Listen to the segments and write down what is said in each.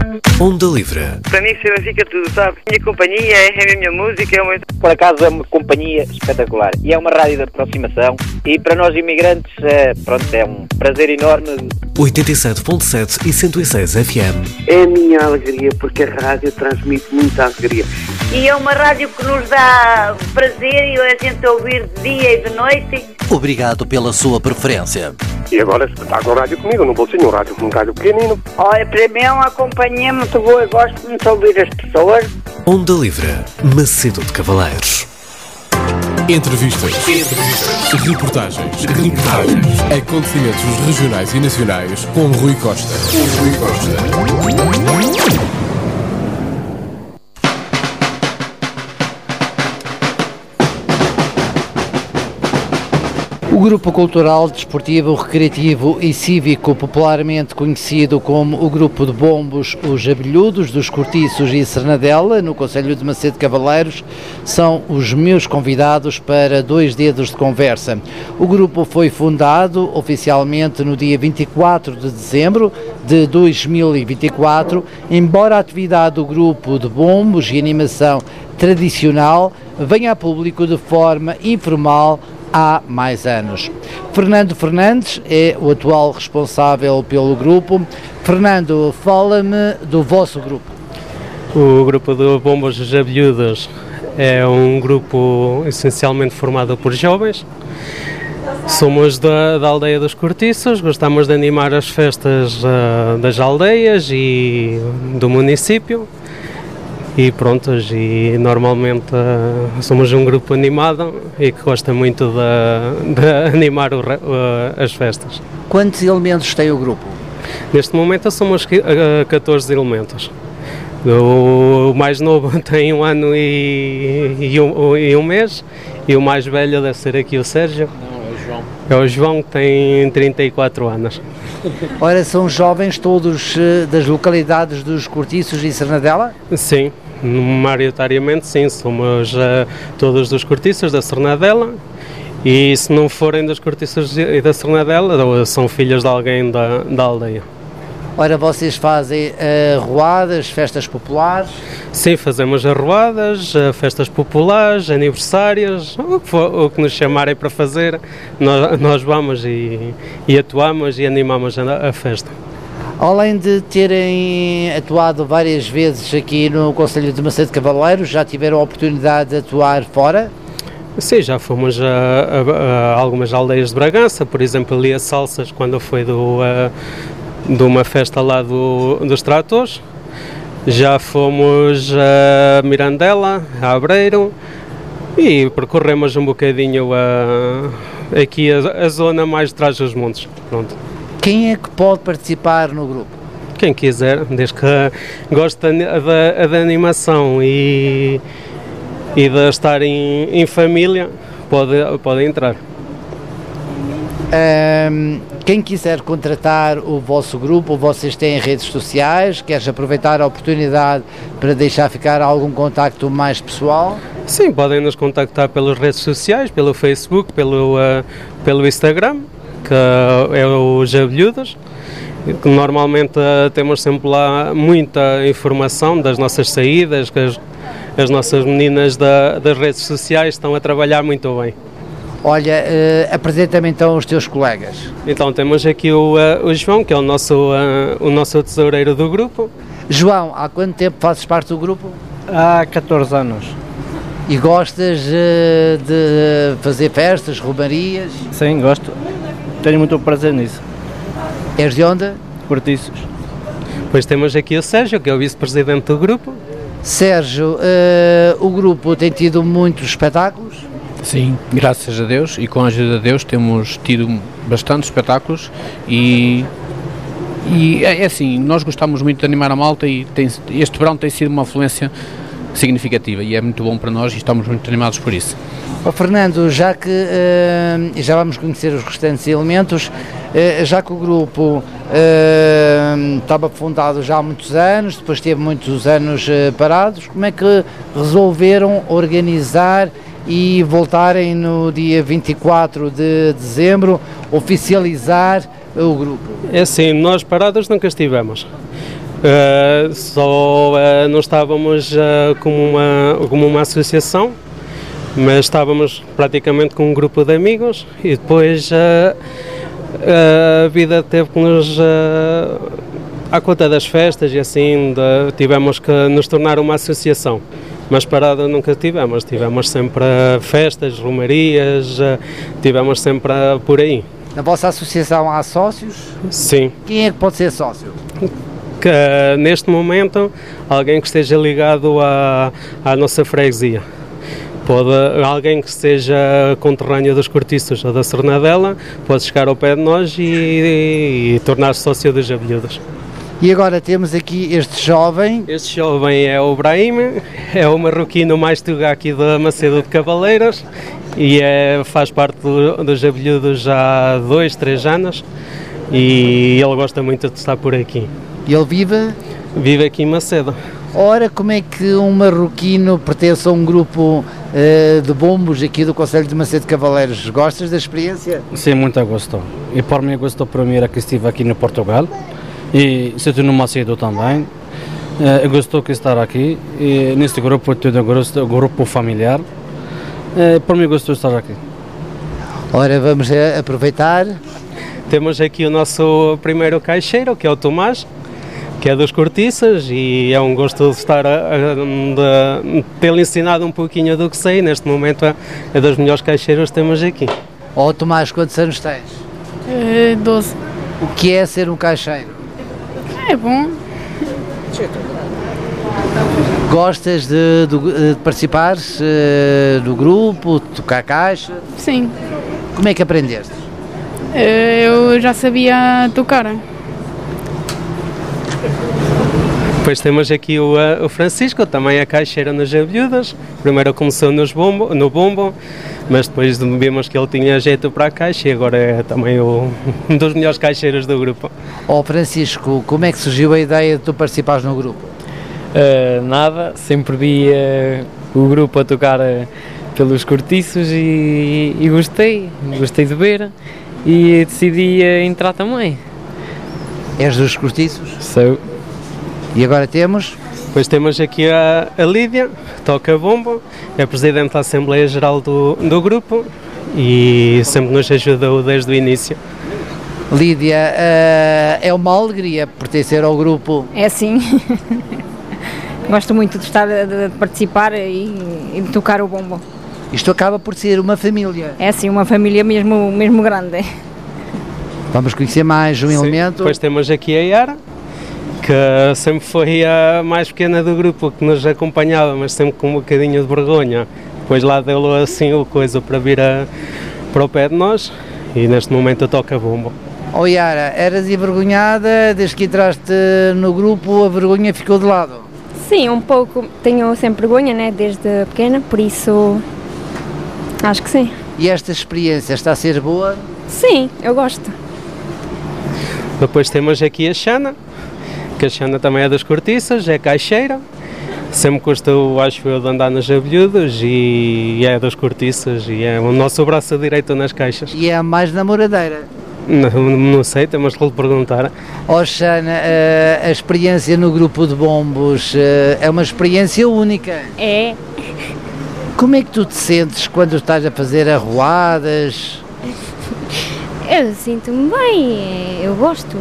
Onda Livre. Para mim significa tudo, sabe? Minha companhia é a minha música, é uma... Por acaso é uma companhia espetacular e é uma rádio de aproximação e para nós imigrantes é um prazer enorme. 87.7 e 106 FM. É a minha alegria porque a rádio transmite muita alegria. E é uma rádio que nos dá prazer e a gente ouvir de dia e de noite. Obrigado pela sua preferência. E agora está com o rádio comigo, no bolsinho, um rádio pequenino. Olha, para mim é uma companhia muito boa, eu gosto muito de ouvir as pessoas. Onda Livre, Macedo de Cavaleiros. Entrevistas. Reportagens. Acontecimentos regionais e nacionais com Rui Costa. O Grupo Cultural, Desportivo, Recreativo e Cívico, popularmente conhecido como o Grupo de Bombos Os Abelhudos, dos Cortiços e Sernadela, no concelho de Macedo de Cavaleiros, são os meus convidados para 2 dedos de conversa. O grupo foi fundado oficialmente no dia 24 de dezembro de 2024, embora a atividade do Grupo de Bombos e Animação tradicional venha a público de forma informal há mais anos. Fernando Fernandes é o atual responsável pelo grupo. Fernando, fala-me do vosso grupo. O grupo de Bombos Os Abelhudos é um grupo essencialmente formado por jovens. Somos da aldeia dos Cortiços, gostamos de animar as festas das aldeias e do município. E prontos, e normalmente somos um grupo animado e que gosta muito de animar as festas. Quantos elementos tem o grupo? Neste momento somos 14 elementos. O mais novo tem 1 ano e 1 mês, e o mais velho deve ser aqui o Sérgio. Não, é o João. É o João, que tem 34 anos. Ora, são jovens todos das localidades dos Cortiços e Sernadela? Sim. Maioritariamente sim, somos todos dos Cortiços da Sernadela, e se não forem dos Cortiços e da Sernadela, são filhos de alguém da aldeia. Ora, vocês fazem arruadas, festas populares? Sim, fazemos arruadas, festas populares, aniversários, o que nos chamarem para fazer, nós vamos e atuamos e animamos a festa. Além de terem atuado várias vezes aqui no concelho de Macedo de Cavaleiros, já tiveram a oportunidade de atuar fora? Sim, já fomos a algumas aldeias de Bragança, por exemplo ali a Salsas, quando foi de uma festa lá dos tratores. Já fomos a Mirandela, a Abreiro, e percorremos um bocadinho aqui a zona mais de trás dos montes. Pronto. Quem é que pode participar no grupo? Quem quiser, desde que goste da animação e de estar em família, pode entrar. Quem quiser contratar o vosso grupo, vocês têm redes sociais? Queres aproveitar a oportunidade para deixar ficar algum contacto mais pessoal? Sim, podem nos contactar pelas redes sociais, pelo Facebook, pelo Instagram, que é os Abelhudos, que normalmente temos sempre lá muita informação das nossas saídas, que as nossas meninas das redes sociais estão a trabalhar muito bem. Olha, apresenta-me então os teus colegas. Então temos aqui o João, que é o nosso tesoureiro do grupo. João, há quanto tempo fazes parte do grupo? Há 14 anos. E gostas de fazer festas, romarias? Sim, gosto. Tenho muito prazer nisso. És de onde? Cortiços. Depois temos aqui o Sérgio, que é o vice-presidente do grupo. Sérgio, o grupo tem tido muitos espetáculos? Sim, graças a Deus, e com a ajuda de Deus temos tido bastantes espetáculos e é assim, nós gostamos muito de animar a malta e este verão tem sido uma afluência significativa e é muito bom para nós e estamos muito animados por isso. Fernando, já que já vamos conhecer os restantes elementos, já que o grupo estava fundado já há muitos anos, depois teve muitos anos parados, como é que resolveram organizar e voltarem no dia 24 de dezembro, oficializar o grupo? É assim, nós parados nunca estivemos. Só não estávamos como uma associação, mas estávamos praticamente com um grupo de amigos e depois a vida teve que nos, à conta das festas e assim, tivemos que nos tornar uma associação. Mas parada nunca tivemos sempre festas, romarias, tivemos sempre por aí. Na vossa associação há sócios? Sim. Quem é que pode ser sócio? Que, neste momento, alguém que esteja ligado à nossa freguesia. Alguém que seja conterrâneo dos Cortiços ou da Sernadela pode chegar ao pé de nós e tornar-se sócio dos Abelhudos. E agora temos aqui este jovem. Este jovem é o Brahim, é o marroquino mais tuga aqui da Macedo de Cavaleiros e faz parte dos Abelhudos já há 2, 3 anos e ele gosta muito de estar por aqui. E ele vive? Vive aqui em Macedo. Ora, como é que um marroquino pertence a um grupo de bombos aqui do Concelho de Macedo de Cavaleiros? Gostas da experiência? Sim, muito gosto. E por mim gosto primeiro que estive aqui no Portugal e estou no Macedo também. Gostou de estar aqui e neste grupo, todo grupo familiar. Por mim gostou de estar aqui. Ora, vamos aproveitar. Temos aqui o nosso primeiro caixeiro, que é o Tomás, que é dos Cortiças, e é um gosto de estar de ter-lhe ensinado um pouquinho do que sei. Neste momento é dos melhores caixeiros que temos aqui. Ó Tomás, quantos anos tens? 12. O que é ser um caixeiro? É bom. Gostas de participar do grupo, de tocar caixa? Sim. Como é que aprendeste? Eu já sabia tocar. Depois temos aqui o Francisco, também é caixeiro nas Abelhudas. Primeiro começou no bombo, mas depois vimos que ele tinha jeito para a caixa e agora é também um dos melhores caixeiros do grupo. Ó Francisco, como é que surgiu a ideia de tu participares no grupo? Nada, sempre vi o grupo a tocar pelos Cortiços e gostei de ver e decidi entrar também. És dos Cortiços? Sou. E agora temos? Depois temos aqui a Lídia, toca bombo, é presidente da Assembleia Geral do grupo e sempre nos ajudou desde o início. Lídia, é uma alegria pertencer ao grupo? É sim. Gosto muito de estar, de participar e de tocar o bombo. Isto acaba por ser uma família? É sim, uma família mesmo grande. Vamos conhecer mais um elemento? Depois temos aqui a Yara, que sempre foi a mais pequena do grupo, que nos acompanhava, mas sempre com um bocadinho de vergonha. Depois lá deu assim o coisa para vir para o pé de nós e neste momento toca bombo. Oh Yara, eras envergonhada, desde que entraste no grupo a vergonha ficou de lado? Sim, um pouco. Tenho sempre vergonha, né, desde pequena, por isso acho que sim. E esta experiência está a ser boa? Sim, eu gosto. Depois temos aqui a Xana, que a Xana também é das Cortiças, é caixeira. Sempre gostou, acho eu, de andar nos Abelhudos e é das Cortiças e é o nosso braço direito nas caixas. E é a mais namoradeira? Não sei, temos que lhe perguntar. Oh Xana, a experiência no grupo de bombos é uma experiência única? É. Como é que tu te sentes quando estás a fazer arruadas? Eu sinto-me bem, eu gosto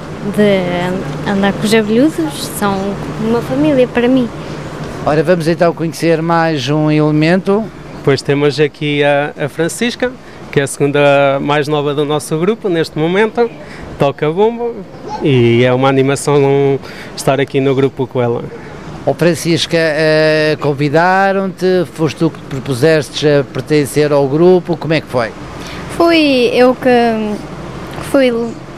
de andar com os Abelhudos, são uma família para mim. Ora, vamos então conhecer mais um elemento. Depois temos aqui a Francisca, que é a segunda mais nova do nosso grupo neste momento, toca bombo e é uma animação estar aqui no grupo com ela. Oh Francisca, convidaram-te, foste tu que te propuseste a pertencer ao grupo, como é que foi? Fui eu que fui.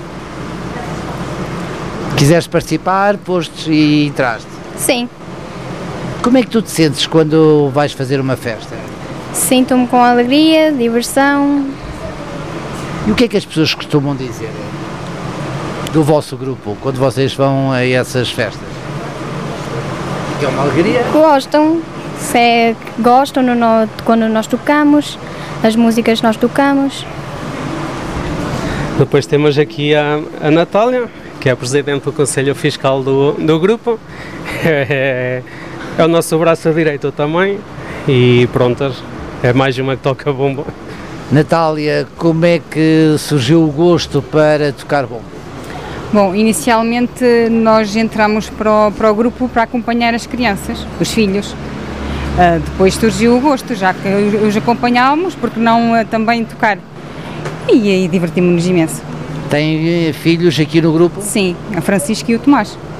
Quiseste participar, postes e entraste? Sim. Como é que tu te sentes quando vais fazer uma festa? Sinto-me com alegria, diversão. E o que é que as pessoas costumam dizer do vosso grupo, quando vocês vão a essas festas? É uma alegria? Gostam, gostam quando nós tocamos, as músicas que nós tocamos. Depois temos aqui a Natália, que que é presidente do Conselho Fiscal do grupo. É o nosso braço direito também e pronto, é mais uma que toca bomba. Natália, como é que surgiu o gosto para tocar bomba? Bom, inicialmente nós entramos para o grupo para acompanhar as crianças, os filhos. Depois surgiu o gosto, já que os acompanhávamos, porque não também tocar. E aí divertimos-nos imenso. Tem filhos aqui no grupo? Sim, a Francisca e o Tomás.